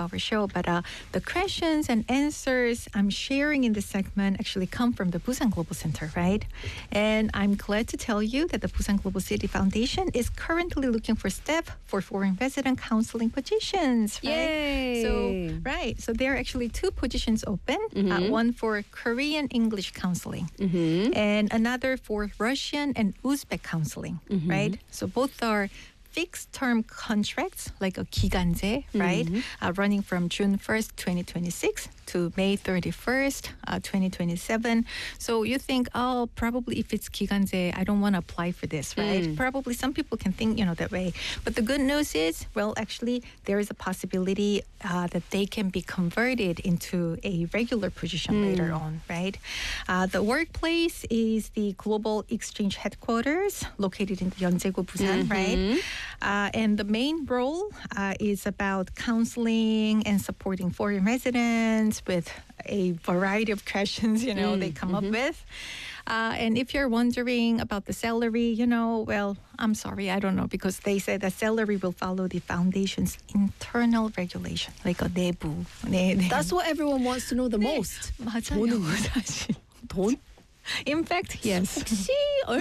our show. But the questions and answers I'm sharing in this segment actually come from the Busan Global Center, right? And I'm glad to tell you that the Busan Global City Foundation is currently looking for staff for foreign resident counseling positions, right? Yay! So there are actually two positions open, one for Korean English counseling and another for Russian and Uzbek counseling, right? So both are fixed-term contracts, like a 기간제, right? Running from June 1st, 2026 to May 31st, 2027. So you think, oh, probably if it's 기간제, I don't want to apply for this, right? Probably some people can think, that way. But the good news is, well, actually, there is a possibility that they can be converted into a regular position later on, right? The workplace is the Global Exchange Headquarters located in the Yeonjaegu, Busan, right? And the main role is about counseling and supporting foreign residents with a variety of questions, they come up with. And if you're wondering about the salary, well, I'm sorry, I don't know, because they say that salary will follow the foundation's internal regulation, like a 내부. That's what everyone wants to know the most. 맞아요, 사실. 돈? In fact, yes. 혹시 얼마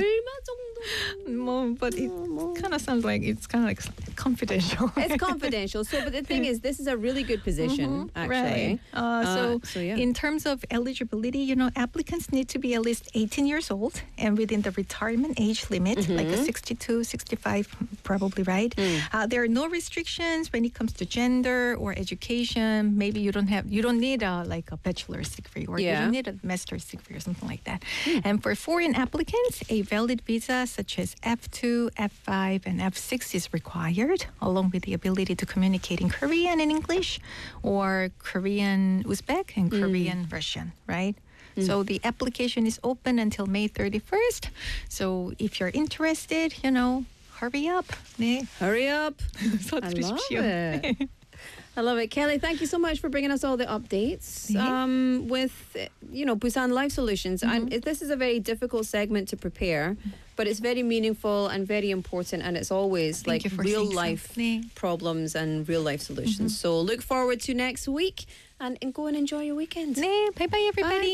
정도? But it kind of sounds like it's kind of like confidential. It's confidential. So, but the thing is, this is a really good position, actually. Right. In terms of eligibility, applicants need to be at least 18 years old and within the retirement age limit, like a 62, 65, probably, right? There are no restrictions when it comes to gender or education. Maybe you don't need a bachelor's degree or you don't need a master's degree or something like that. And for foreign applicants, a valid visa such as F2, F5, and F6 is required, along with the ability to communicate in Korean and English, or Korean Uzbek and Korean Russian, right? So the application is open until May 31st. So if you're interested, hurry up. 네. Hurry up. I love it. I love it. Kelly, thank you so much for bringing us all the updates with, Busan Life Solutions. This is a very difficult segment to prepare, but it's very meaningful and very important, and it's always real life problems and real life solutions. So look forward to next week and go and enjoy your weekend. 네, bye-bye, everybody.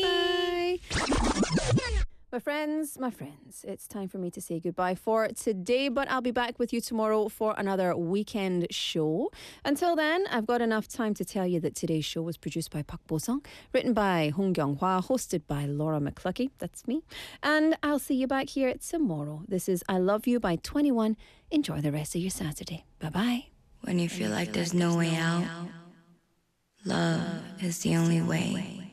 Bye-bye. My friends, it's time for me to say goodbye for today, but I'll be back with you tomorrow for another weekend show. Until then, I've got enough time to tell you that today's show was produced by Park Bo-sung, written by Hong Kyung-hwa, hosted by Laura McCluckey, that's me, and I'll see you back here tomorrow. This is I Love You by 21. Enjoy the rest of your Saturday. Bye-bye. When you feel like there's no way out, love is the only way.